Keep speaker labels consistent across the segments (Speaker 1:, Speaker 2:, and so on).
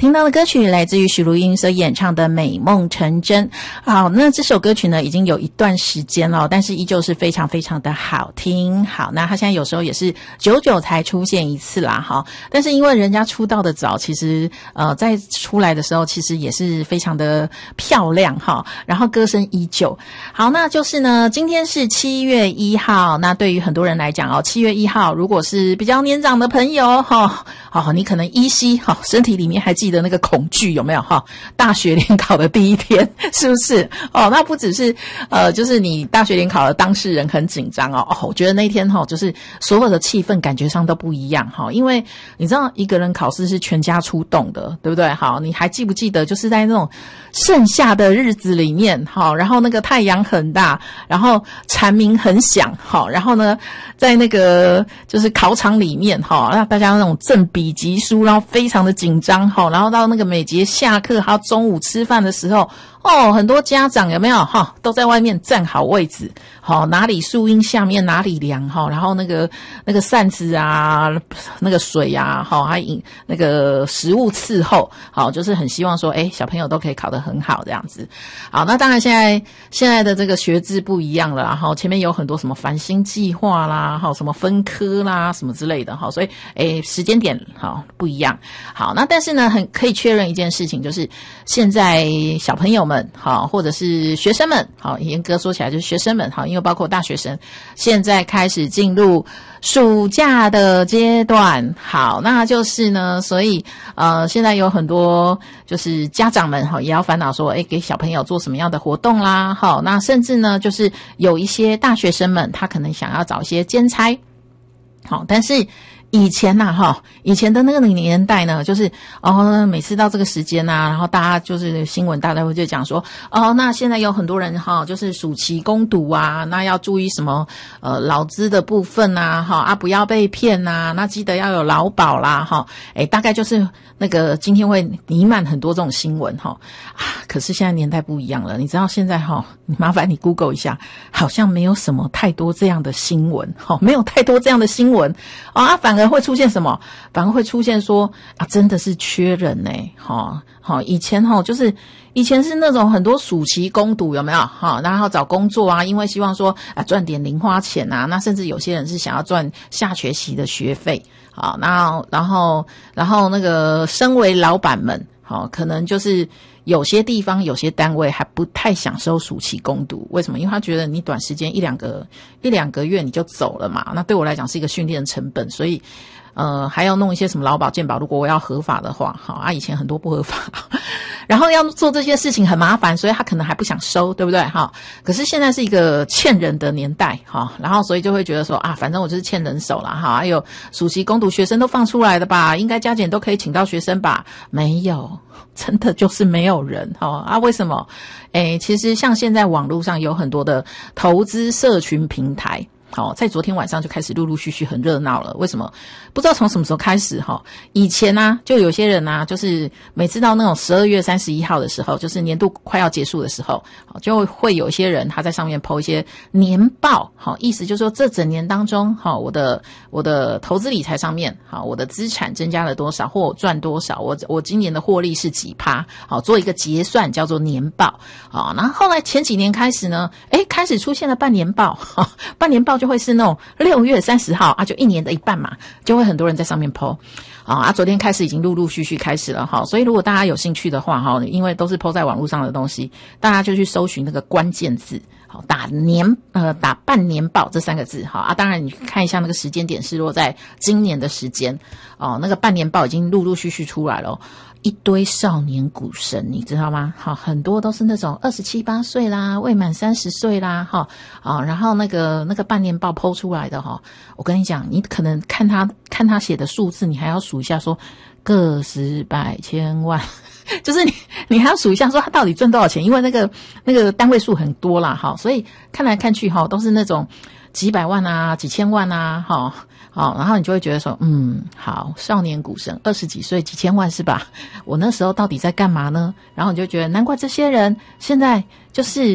Speaker 1: 听到的歌曲来自于许茹芸所演唱的《美梦成真》。好，那这首歌曲呢已经有一段时间了，但是依旧是非常非常的好听。好，那它现在有时候也是久久才出现一次啦，哈。但是因为人家出道的早，其实在出来的时候其实也是非常的漂亮哈，然后歌声依旧。好，那就是呢，今天是7月1号，那对于很多人来讲哦，7月1号如果是比较年长的朋友哈，好，你可能依稀哈身体里面还记得那个恐惧有没有哈？大学联考的第一天是不是？哦，那不只是就是你大学联考的当事人很紧张哦，我觉得那一天哈，就是所有的气氛感觉上都不一样哈，因为你知道一个人考试是全家出动的，对不对？好，你还记不记得就是在那种盛夏的日子里面哈，然后那个太阳很大，然后蝉鸣很响哈，然后呢在那个就是考场里面哈，让大家那种正笔疾书，然后非常的紧张哈，然后到那个每节下课还有中午吃饭的时候哦，很多家长有没有哈都在外面站好位置，好，哪里树荫下面哪里凉哈，然后那个扇子啊，那个水啊，好，还那个食物伺候，好，就是很希望说小朋友都可以考得很好这样子。好，那当然现在的这个学制不一样了，然后前面有很多什么繁星计划啦，好，什么分科啦什么之类的，好，所以时间点好不一样。好，那但是呢很可以确认一件事情，就是现在小朋友们好，或者是学生们好，严格说起来就是学生们好，因为包括大学生现在开始进入暑假的阶段。好，那就是呢，所以现在有很多就是家长们哈也要烦恼说给小朋友做什么样的活动啦。好，那甚至呢就是有一些大学生们他可能想要找一些兼差。好，但是以前以前的那个年代呢，就是每次到这个时间然后大家就是新闻大家会就讲说那现在有很多人就是暑期工读啊，那要注意什么劳资的部分啊不要被骗啊，那记得要有劳保啦大概就是那个今天会弥漫很多这种新闻可是现在年代不一样了，你知道现在麻烦你 Google 一下，好像没有什么太多这样的新闻没有太多这样的新闻反而会出现什么？反而会出现说真的是缺人以前就是以前是那种很多暑期工读有没有然后找工作因为希望说赚点零花钱那甚至有些人是想要赚下学期的学费然后那个身为老板们可能就是有些地方有些单位还不太想收暑期工读，为什么？因为他觉得你短时间一两个月你就走了嘛，那对我来讲是一个训练成本，所以还要弄一些什么劳保健保，如果我要合法的话以前很多不合法然后要做这些事情很麻烦，所以他可能还不想收，对不对可是现在是一个欠人的年代然后所以就会觉得说反正我就是欠人手啦还有暑期工读学生都放出来的吧，应该加减都可以请到学生吧，没有，真的就是没有人为什么？其实像现在网络上有很多的投资社群平台在昨天晚上就开始陆陆续续很热闹了。为什么？不知道从什么时候开始以前就有些人就是每次到那种12月31号的时候，就是年度快要结束的时候就会有一些人他在上面 po 一些年报意思就是说这整年当中我的投资理财上面我的资产增加了多少，或我赚多少，我今年的获利是几%做一个结算叫做年报然后后来前几年开始呢开始出现了半年报半年报就会是那种6月30号就一年的一半嘛，就会很多人在上面 po昨天开始已经陆陆续续开始了所以如果大家有兴趣的话因为都是 po 在网络上的东西，大家就去搜寻那个关键字打半年报这3个字当然你看一下那个时间点是落在今年的时间那个半年报已经陆陆续续出来了一堆少年股神，你知道吗？很多都是那种27、8岁啦，未满30岁啦，然后那个半年报 po 出来的我跟你讲，你可能看他写的数字，你还要数一下说个十百千万，就是你还要数一下说他到底赚多少钱，因为那个单位数很多啦，所以看来看去都是那种几百万啊、几千万啊，然后你就会觉得说好，少年股神20几岁几千万是吧？我那时候到底在干嘛呢？然后你就觉得难怪这些人现在就是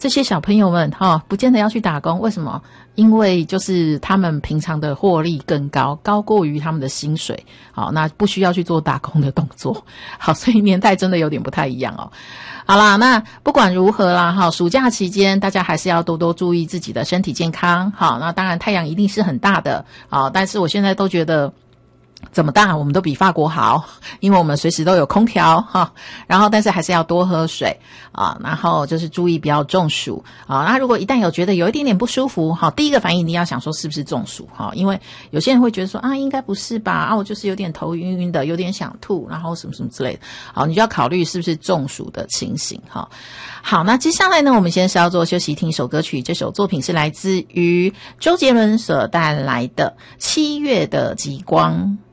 Speaker 1: 这些小朋友们不见得要去打工，为什么？因为就是他们平常的获利更高，高过于他们的薪水，好，那不需要去做打工的动作，好，所以年代真的有点不太一样哦。好啦，那不管如何啦，暑假期间大家还是要多多注意自己的身体健康，好，那当然太阳一定是很大的，好，但是我现在都觉得怎么大我们都比法国好，因为我们随时都有空调然后但是还是要多喝水然后就是注意不要中暑那如果一旦有觉得有一点点不舒服第一个反应你要想说是不是中暑因为有些人会觉得说应该不是吧我就是有点头晕晕的，有点想吐，然后什么什么之类的，好，你就要考虑是不是中暑的情形好，那接下来呢，我们先稍作休息，听一首歌曲。这首作品是来自于周杰伦所带来的《7月的极光》。